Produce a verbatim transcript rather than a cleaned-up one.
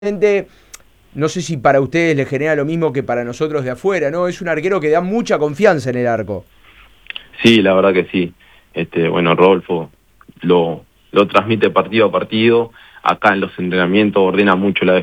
No sé si para ustedes les genera lo mismo que para nosotros de afuera, ¿no? Es un arquero que da mucha confianza en el arco. Sí, la verdad que sí. Este, bueno, Rodolfo lo, lo transmite partido a partido. Acá en los entrenamientos ordena mucho la